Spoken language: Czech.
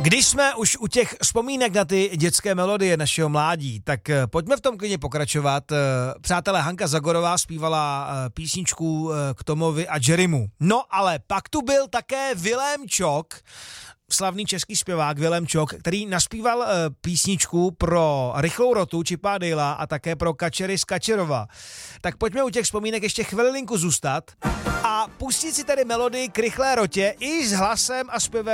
Když jsme už u těch vzpomínek na ty dětské melodie našeho mládí, tak pojďme v tom klidně pokračovat. Přátelé, Hanka Zagorová zpívala písničku k Tomovi a Jerrymu. No ale pak tu byl také Vilém Čok, slavný český zpěvák Vilém Čok, který naspíval písničku pro Rychlou rotu Chipa Dalea a také pro Kačery z Kačerova. Tak pojďme u těch vzpomínek ještě chvilinku zůstat a pustit si tedy melodii k Rychlé rotě i s hlasem a zpěvem